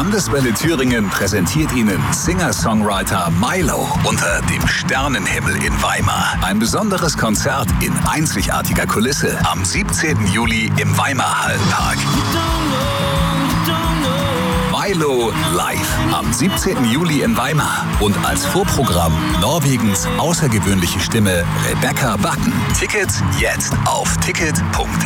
Landeswelle Thüringen präsentiert Ihnen Singer-Songwriter Milo unter dem Sternenhimmel in Weimar. Ein besonderes Konzert in einzigartiger Kulisse am 17. Juli im Weimar Hallenpark. Milo live am 17. Juli in Weimar und als Vorprogramm Norwegens außergewöhnliche Stimme Rebecca Bakken. Tickets jetzt auf ticket.nsb.de.